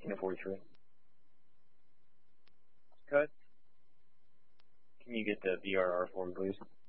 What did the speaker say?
18-43. Cut. Can you get the VRR form, please?